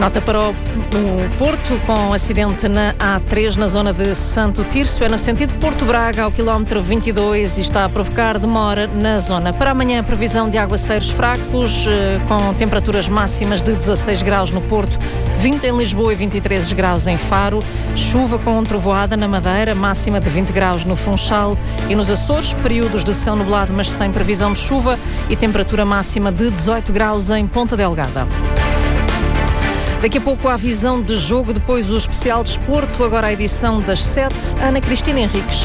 Nota para o Porto, com acidente na A3 na zona de Santo Tirso, é no sentido Porto Braga ao quilómetro 22 e está a provocar demora na zona. Para amanhã, previsão de aguaceiros fracos, com temperaturas máximas de 16 graus no Porto, 20 em Lisboa e 23 graus em Faro. Chuva com trovoada na Madeira, máxima de 20 graus no Funchal e nos Açores, períodos de céu nublado mas sem previsão de chuva e temperatura máxima de 18 graus em Ponta Delgada. Daqui a pouco a visão de jogo, depois o especial desporto, agora a edição das 7, Ana Cristina Henriques.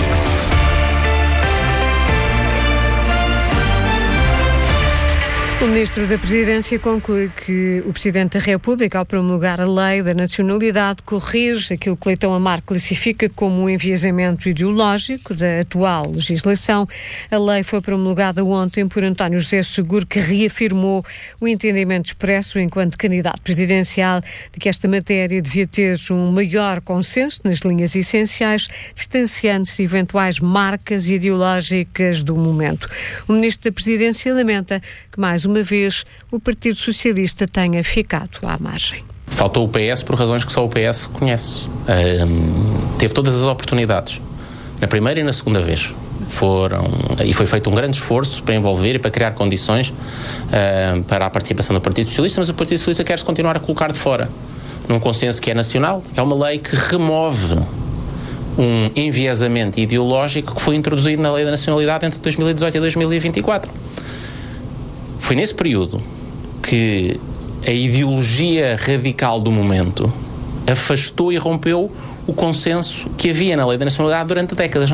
O Ministro da Presidência conclui que o Presidente da República, ao promulgar a Lei da Nacionalidade, corrige aquilo que Leitão Amar classifica como um enviesamento ideológico da atual legislação. A lei foi promulgada ontem por António José Seguro, que reafirmou o entendimento expresso enquanto candidato presidencial de que esta matéria devia ter um maior consenso nas linhas essenciais, distanciando-se de eventuais marcas ideológicas do momento. O Ministro da Presidência lamenta que, mais uma vez, o Partido Socialista tenha ficado à margem. Faltou o PS por razões que só o PS conhece. Teve todas as oportunidades, na primeira e na segunda vez. E foi feito um grande esforço para envolver e para criar condições para a participação do Partido Socialista, mas o Partido Socialista quer-se continuar a colocar de fora, num consenso que é nacional. É uma lei que remove um enviesamento ideológico que foi introduzido na Lei da Nacionalidade entre 2018 e 2024. Foi nesse período que a ideologia radical do momento afastou e rompeu o consenso que havia na Lei da Nacionalidade durante décadas.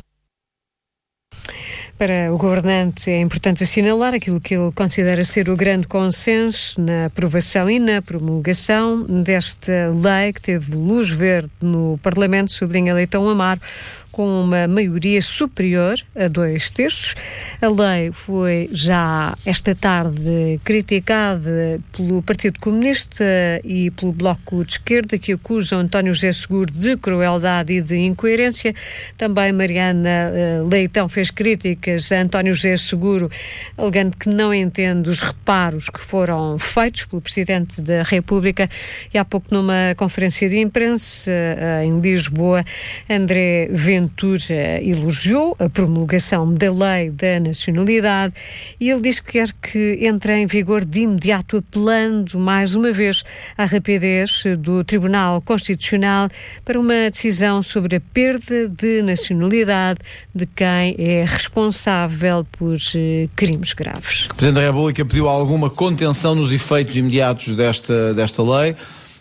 Para o governante é importante assinalar aquilo que ele considera ser o grande consenso na aprovação e na promulgação desta lei, que teve luz verde no Parlamento, sublinha Leitão Amar, com uma maioria superior a 2/3. A lei foi já esta tarde criticada pelo Partido Comunista e pelo Bloco de Esquerda, que acusam António José Seguro de crueldade e de incoerência. Também Mariana Leitão fez críticas a António José Seguro, alegando que não entende os reparos que foram feitos pelo Presidente da República. E há pouco, numa conferência de imprensa em Lisboa, André Ventura elogiou a promulgação da Lei da Nacionalidade e ele diz que quer que entre em vigor de imediato, apelando mais uma vez à rapidez do Tribunal Constitucional para uma decisão sobre a perda de nacionalidade de quem é responsável por crimes graves. O Presidente da República pediu alguma contenção nos efeitos imediatos desta lei.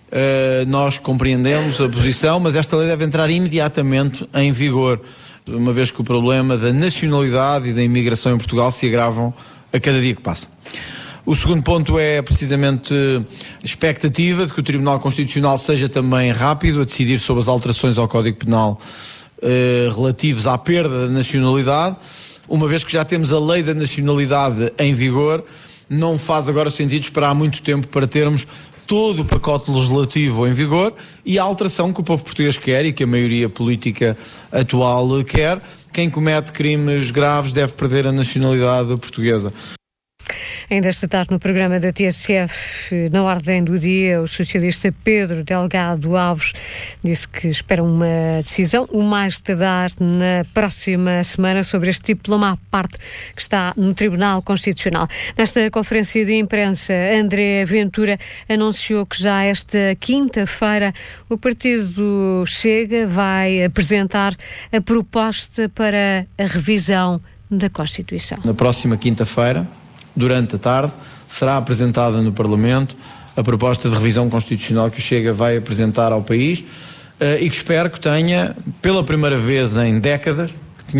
Nós compreendemos a posição, mas esta lei deve entrar imediatamente em vigor, uma vez que o problema da nacionalidade e da imigração em Portugal se agravam a cada dia que passa. O segundo ponto é precisamente a expectativa de que o Tribunal Constitucional seja também rápido a decidir sobre as alterações ao Código Penal relativos à perda da nacionalidade. Uma vez que já temos a Lei da Nacionalidade em vigor, não faz agora sentido esperar muito tempo para termos todo o pacote legislativo em vigor e a alteração que o povo português quer e que a maioria política atual quer. Quem comete crimes graves deve perder a nacionalidade portuguesa. Ainda esta tarde, no programa da TSF, na ordem do dia, o socialista Pedro Delgado Alves disse que espera uma decisão, o mais tardar na próxima semana, sobre este diploma à parte que está no Tribunal Constitucional. Nesta conferência de imprensa, André Ventura anunciou que já esta quinta-feira o partido Chega vai apresentar a proposta para a revisão da Constituição. Na próxima quinta-feira, durante a tarde, será apresentada no Parlamento a proposta de revisão constitucional que o Chega vai apresentar ao país e que espero que tenha, pela primeira vez em décadas,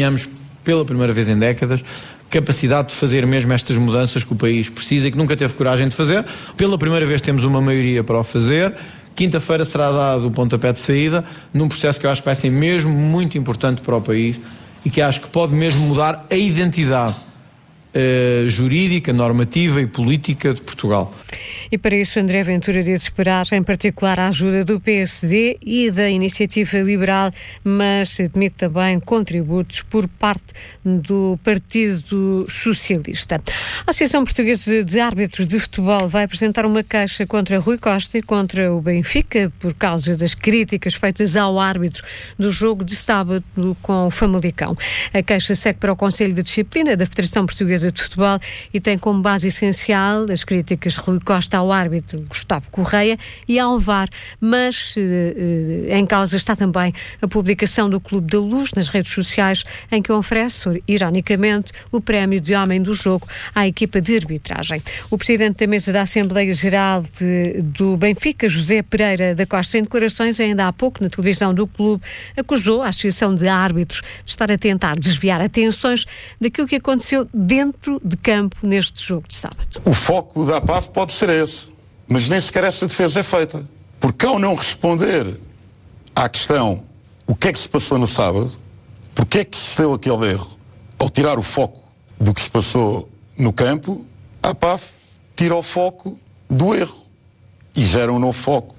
capacidade de fazer mesmo estas mudanças que o país precisa e que nunca teve coragem de fazer. Pela primeira vez temos uma maioria para o fazer. Quinta-feira será dado o pontapé de saída num processo que eu acho que vai ser mesmo muito importante para o país e que acho que pode mesmo mudar a identidade jurídica, normativa e política de Portugal. E para isso André Ventura diz esperar em particular a ajuda do PSD e da Iniciativa Liberal, mas admite também contributos por parte do Partido Socialista. A Associação Portuguesa de Árbitros de Futebol vai apresentar uma queixa contra Rui Costa e contra o Benfica por causa das críticas feitas ao árbitro do jogo de sábado com o Famalicão. A queixa segue para o Conselho de Disciplina da Federação Portuguesa de Futebol e tem como base essencial as críticas de Rui Costa ao árbitro Gustavo Correia e ao VAR, mas em causa está também a publicação do Clube da Luz nas redes sociais, em que oferece, ironicamente, o prémio de homem do jogo à equipa de arbitragem. O presidente da mesa da Assembleia Geral do Benfica, José Pereira da Costa, em declarações ainda há pouco na televisão do clube, acusou a Associação de Árbitros de estar a tentar desviar atenções daquilo que aconteceu dentro de campo neste jogo de sábado. O foco da APAV pode ser esse, mas nem sequer essa defesa é feita. Porque ao não responder à questão o que é que se passou no sábado, porque é que se deu aquele erro, ao tirar o foco do que se passou no campo, a APAV tira o foco do erro e gera um novo foco.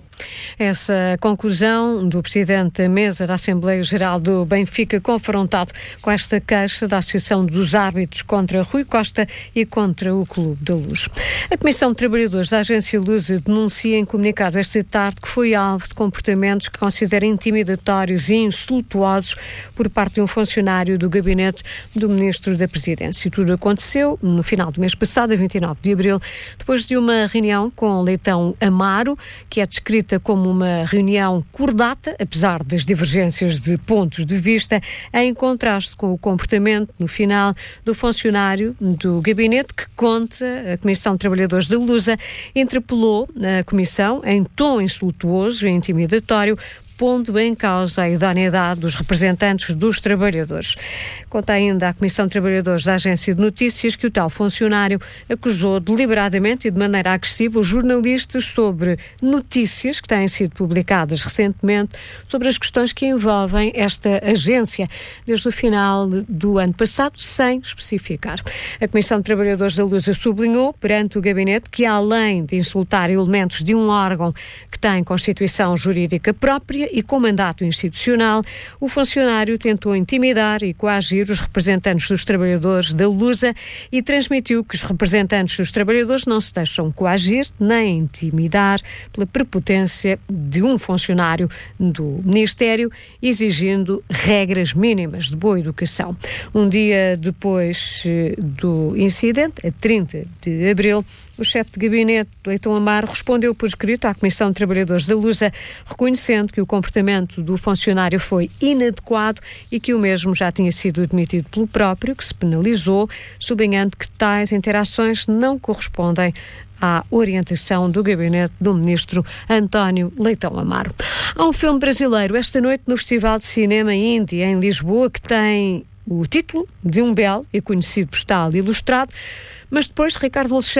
Essa conclusão do presidente da mesa da Assembleia Geral do Benfica, confrontado com esta queixa da Associação dos Árbitros contra Rui Costa e contra o Clube da Luz. A Comissão de Trabalhadores da Agência Lusa denuncia em comunicado esta tarde que foi alvo de comportamentos que considera intimidatórios e insultuosos por parte de um funcionário do gabinete do Ministro da Presidência. Tudo aconteceu no final do mês passado, a 29 de abril, depois de uma reunião com Leitão Amaro, que é descrita como uma reunião cordata, apesar das divergências de pontos de vista, em contraste com o comportamento, no final, do funcionário do gabinete que, conta a Comissão de Trabalhadores da Lusa, interpelou a Comissão em tom insultuoso e intimidatório, pondo em causa a idoneidade dos representantes dos trabalhadores. Conta ainda à Comissão de Trabalhadores da Agência de Notícias que o tal funcionário acusou deliberadamente e de maneira agressiva os jornalistas sobre notícias que têm sido publicadas recentemente sobre as questões que envolvem esta agência desde o final do ano passado, sem especificar. A Comissão de Trabalhadores da Lusa sublinhou perante o gabinete que, além de insultar elementos de um órgão que tem constituição jurídica própria e com mandato institucional, o funcionário tentou intimidar e coagir os representantes dos trabalhadores da Lusa e transmitiu que os representantes dos trabalhadores não se deixam coagir nem intimidar pela prepotência de um funcionário do Ministério, exigindo regras mínimas de boa educação. Um dia depois do incidente, a 30 de abril, o chefe de gabinete, Leitão Amaro, respondeu por escrito à Comissão de Trabalhadores da Lusa, reconhecendo que o comportamento do funcionário foi inadequado e que o mesmo já tinha sido admitido pelo próprio, que se penalizou, sublinhando que tais interações não correspondem à orientação do gabinete do ministro António Leitão Amaro. Há um filme brasileiro esta noite no Festival de Cinema Indie, em Lisboa, que tem o título de um belo e conhecido postal ilustrado, mas depois Ricardo Alexandre